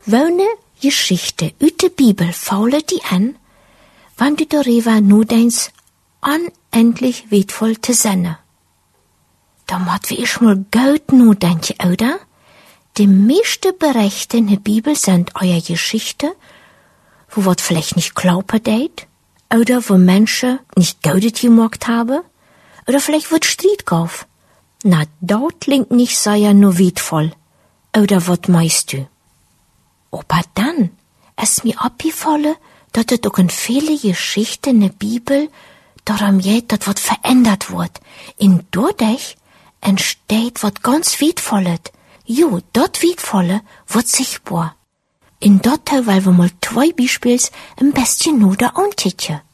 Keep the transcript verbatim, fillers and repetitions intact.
Welne Geschichte uit de Bibel faule die an, wann du darüber nur denkst, unendlich wertvoll zu sein. Da mat wie ich mal gut nur denken, oder? Die meiste Berichte in der Bibel sind euer Geschichte, wo wat vielleicht nicht glauben deit, oder wo Menschen nicht Gaudet gemacht haben, oder vielleicht wird Streit gauf. Na, dort klingt nicht sehr nur wertvoll. Oder wat meinst du? Aber dann ist mir abgefallen, dass es auch in viele Geschichten in der Bibel darum geht, dass wat verändert wird. In dadurch entsteht wat ganz wertvolles. Jo, dort wertvolle wird sichtbar. In dort, weil wir mal zwei Beispiels ein bisschen nur da anticken.